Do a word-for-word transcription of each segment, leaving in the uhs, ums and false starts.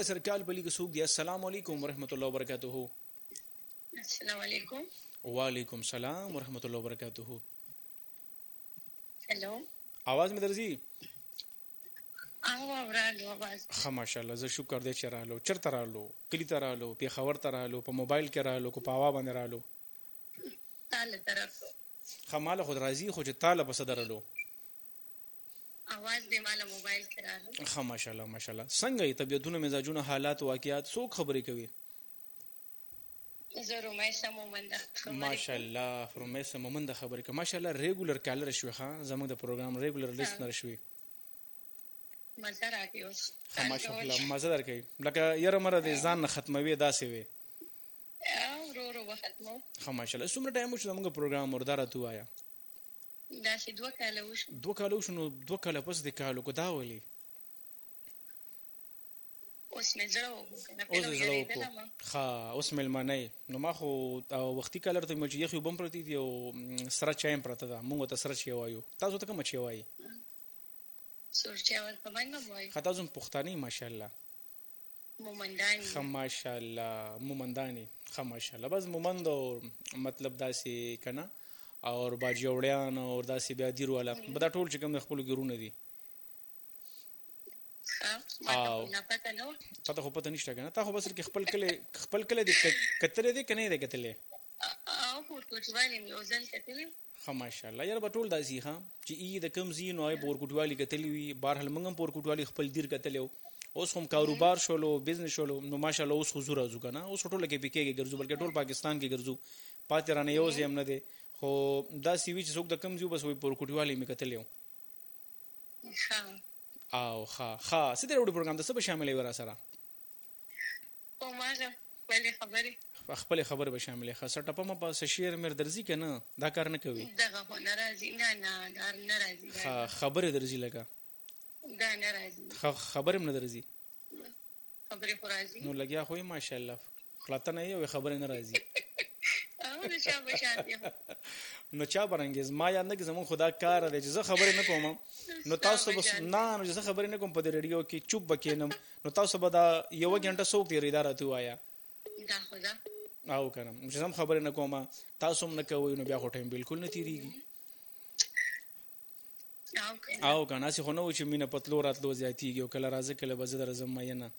را سره کال بلی کې سوق دی. السلام علیکم ورحمت الله وبرکاته. السلام علیکم. وعلیکم السلام ورحمت الله وبرکاته. هلو आवाज مې درځي؟ او اورالو आवाज. ښه ماشاءالله زه شکر دې چې رالو. چرته رالو؟ کلی ته رالو؟ پیښور ته رالو؟ په موبایل کې رالو کو په هوا باندې رالو؟ تاله طرف. ښه ماله خود راځي خو چې تاله په صدر رالو आवाज دې مال موبایل کې رالو. ښه ماشاءالله ماشاءالله. څنګه یې طبيعتونه مزاجونه حالات واقعیات څوک خبرې کوي؟ زه رومیسه مومنده خبرې ماشاءالله رومیسه مومنده خبرې کوي. ماشاءالله ریګولر کالر شوي ښه زموږ د پروګرام ریګولر لیسنر شوي. مزه راکې اوس. ښه ماشاءالله مزه درکوي لکه یره مره دې ځان نه ختموي داسې وي. او ورو ورو به ختمو. ښه ماشاءالله. څومره ټایم وشو زموږ پروګرام وردا راته ووایه. داسې دوه کاله وشو. دوه کاله وشو نو دوه کاله پس دې کالو کو دا ولي؟ اوس مې زړه وکړه. اوس مې زړه وکړه. ښه اوس مېلمانه نو ما خو وختي کالر ته مې چې یخ یو بم پرتی دی او سره چایم پرته ده مونږ ته سره چي وایو. تاسو ته کوم چي وایي؟ سور چاول په باندې وایي. ښه تاسو پښتاني ماشاءالله. مومندانی. ښه ماشاءالله مومندانی. ښه ماشاءالله. بس مومند مطلب داسې کنه او باجی وړیان او داسې بیا دیر والا بدا ټول چې کوم خپل ګرونه دي. او نه پته نو پته خو پته نشته کنه. تا خو بس کې خپل کله خپل کله دې کتلې دې کنه دې کتلې او پورتوالي مې اوزل کتلې. ښه ماشاءالله. یاره بټول داسې ها چې ای د کم زین او پورکوټوالي کتلې وي بهرحال موږ هم پورکوټوالي خپل دیر کتلې اوس هم کاروبار شولو بزنس شولو نو ماشاءالله اوس حضور ازو کنه اوس ټول کې پکې ګرځو بلکې ټول پاکستان کې ګرځو پاتې رانه یو زم نه دي خو دا سی وی چې څوک د کم زیو بس وي پورکوټوالي مې کتلې ښه او ښه ښه ستې وروډ پروګرام د څه به شاملې ورا سره او ماګه ولې خبرې خپل خبر به شاملې ښه سټه په ما په شیر مر درځي کنه دا کار نه کوي دغه ناراضي نه نه دار ناراضي ښه خبره درځي لګه دا ناراضي خبره هم نه درځي خبره خو راځي نو لګیا خو ماشاءالله خلاته نه یو خبره نه راځي او نو چا بشاتي نو چا برنګز ما یاد نه کې زمون خدا کار دی چې زه خبرې نه کوم نو تاسو بس نه نو زه خبرې نه کوم په ریډیو کې چوپ بکینم نو تاسو به دا یو غنټه څوک دی ریډار ته وایا دا خدا او کنه چې زم خبرې نه کوم تاسو هم نه کوئ نو بیا خو ټایم بالکل نه تیریږي او کنه چې خو نو چې مینه پتلو راتلو زیاتیږي او کله راځي کله به زه درځم ما نه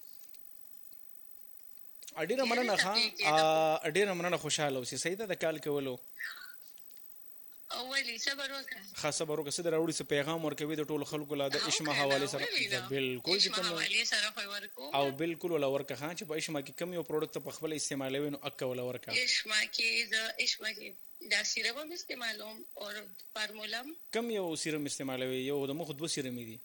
اډیره مننه ښه اډیره مننه خوشاله اوسې سیده د کال کولو اولی صبر وکړه خاصه صبر وکړه سره راوړي څه پیغام ورکوي د ټولو خلکو لا د اشما حواله سره بالکل چې کوم او بالکل ولا ورکه خان چې په اشما کې کم یو پروډکټ په خپل استعمالوي نو اک ولا ورکه اشما کې د اشما کې دا سیرم استعمالوم او فارمولم کم یو سیرم استعمالوي یو د مخ دوه سیرم دي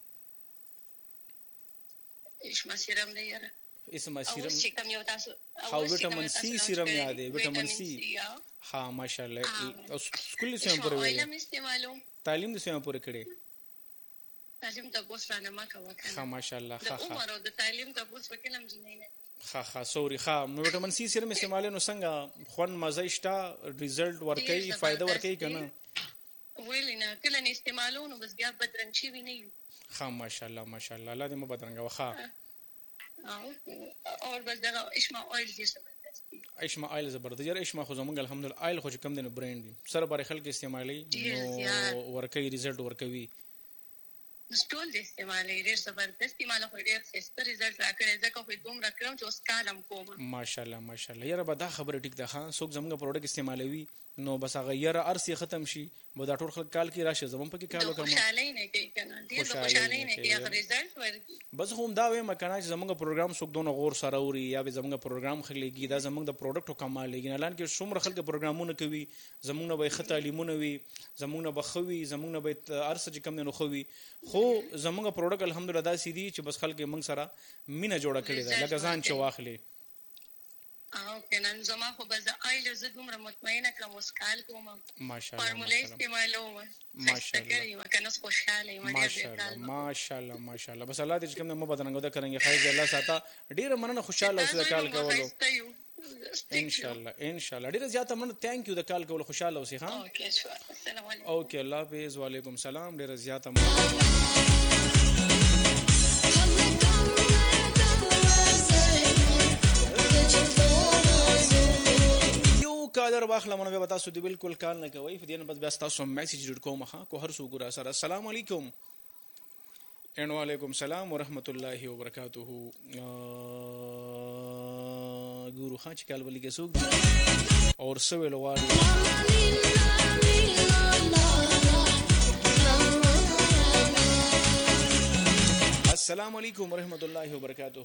اشما سیرم دی یاره اسمه سیرم او چې کوم یو تاسو او وټامین سی سیرم یاده وټامین سی ها ماشاءالله او سکول سم پورې ویل استعمالوم تعلیم د سم پورې کړي تعلیم ته ګوښانه ما کا وکړه ها ماشاءالله ها ها عمر او د تعلیم ته ګوښ وکړم جنینه ها ها سوري ها نو وټامین سی سیرم استعمال نو څنګه خون مزه شتا ریزلټ ورکي فائدہ ورکي کنه ویل نه کله نه استعمالونه بس بیا بدرنګ شي ویني ها ماشاءالله ماشاءالله الله دې مو بدرنګ وخا اور بس دغه اشما اویل دې زبردست اشما اویل زبردست یاره اشما خو زمونږ الحمدلله اویل خو کم دنه برند دي سره بار خلک استعمالي نو ورکي ریزلټ ورکوي ټول دې استعمالي ډېر زبردست استعمال خو ډېر ښه ریزلټ راکړي ځکه خو دوم راکړم چې اوس کالم کوم ماشاءالله ماشاءالله یاره به دا خبره ټیک ده ها څوک زمونږ پروډکټ استعمالوي نو بس هغه یاره ارسي ختم شي به دا ټول خلک کال کې راشه زمون پکې کالو کوم خوشاله نه کوي کنه ډېر خوشاله نه کوي هغه ریزلټ ورکړي بس هم دا وې مکنه چې زمونږ پروګرام څوک دونه غور سره اوري یا به زمونږ پروګرام خلېږي دا زمونږ د پروډکټ کمال لګي نه لان کې څومره خلک پروګرامونه کوي زمونږ به ښه تعلیمونه وي زمونږ به خوي زمونږ به ارسه چې کم نه خوي خو زمونږ پروډکټ الحمدلله دا سیدی چې بس خلک موږ سره مینه جوړه کړې ده لکه ځان چې واخلي او کنن زما خو بز ایله زه دومره مطمئنه کړم وسکال کوم ماشاءالله فارموله استعمالوم ماشاءالله کنه خوشاله ماشاءالله ماشاءالله ماشاءالله بس الله دې کوم نه مبدرنګو دا کړنګ خیر الله ساته ډیره مننه خوشاله اوسه کال کولو ان شاء الله ان شاء الله ډیره زیاته مننه ثانک یو د کال کولو خوشاله اوسه ها اوکې شو السلام علیکم اوکې الله حافظ وعلیکم السلام ډیره زیاته مننه نمبر واخله مونږ به تاسو دی بالکل کال نه کوي په دې نه بس بیا تاسو میسج جوړ کوم ښه کو هر څو ګور سره السلام علیکم ان وعلیکم السلام ورحمت الله وبرکاته ګورو خان چې کال ولې کې سوق اور سوي لوالي السلام علیکم ورحمت الله وبرکاته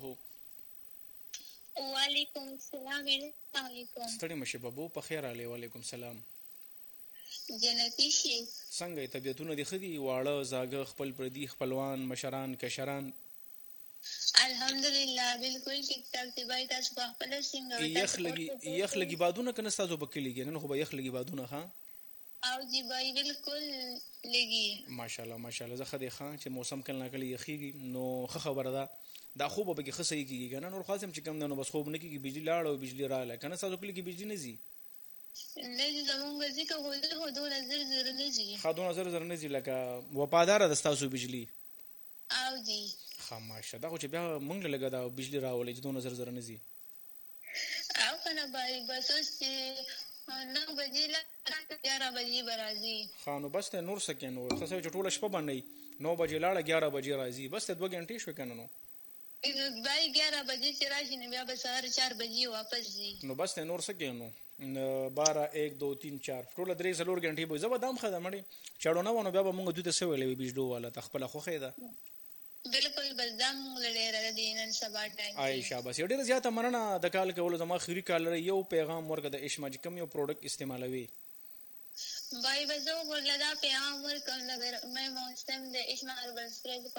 وعلیکم السلام علیکم ستړي مشه بابو په خیر علي وعلیکم السلام جنتی شي څنګه طبيعتونه دي خدي واړه زاګه خپل پردي خپلوان مشران کشران الحمدلله بالکل ټیک ټاک دی بای تاسو په خپل څنګه یخ لګي یخ لګي بادونه کنه تاسو بکلیږي نن خو به یخ لګي بادونه ها او جی بای بالکل لګي ماشاءالله ماشاءالله زه خدای خان چې موسم کله کله یخيږي نو خه خبره ده دا خوب به کې خسې کیږي کنه نور خاصم چې کم نه بس خوب نه کیږي بجلی لاړ او بجلی رااله کنه تاسو کلی کې بجلی نه زی نه زمونږ ځکه هو له هدو نظر زر نه زی خدو نظر زر نه زی لکه وفادار د تاسو بجلی او جی خاماشه دا خو چې بیا مونږ لګا دا بجلی راولې چې دو نظر زر نه زی او کنه بای بس چې نو بجې لا یاره بجې برازي خانو بس ته نور سکه نور خاصه چې ټوله شپه باندې نو بجې لاړه اګیاره بجې راځي بس ته دوه غنټې شو کنه نو بای اګیاره بجې چې راشي نو بیا به سهار چار بجې واپس ځي نو بس ته نور سکه نو بارہ ایک دو تین چار ټوله درې څلور غنټې به زبر دام خدای مړي چاړو نه ونه بیا به مونږ دوی ته سویلې بجلو والا تخپل خو خیدا بالکل بس دام لړې را دي نن سبا ټایم عائشہ بس ډېر زیاته مننه د کال کولو زما خوري کال یو پیغام ورکړه د اشماج کم یو پروډکټ استعمالوي بای بزو ورلدا پیغام ورکړم نظر مې موسم د اشما هربل سپری په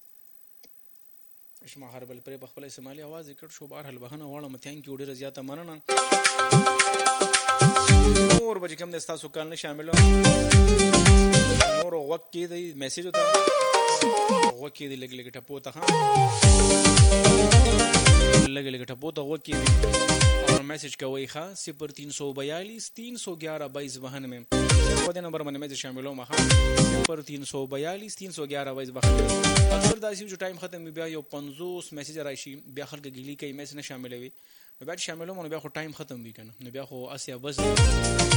اشما هربل پرې په خپل استعمالي आवाज وکړ شو بهر هل بهنه وړم ثانک یو ډېر زیاته مننه اور بچ کم د تاسو کال نه شامل اور وخت کې د میسج وته وکی دی لګ لګ ټپو ته ها لګ لګ ټپو ته وکی اور میسج کوي ښا صفر تین سو بیالیس تین سو گیارہ بائیس بہن میں په دې نمبر باندې میسج شامل ومه ها صفر تین سو بیالیس تین سو گیارہ بائیس بہن اکثر داسې جو ټایم ختم بیا یو پنځوس میسج راشي بیا خلک ګیلی کوي میسج نه شامل وي نو بیا شامل ومه بیا خو ټایم ختم وي کنه نو بیا خو اسیا بس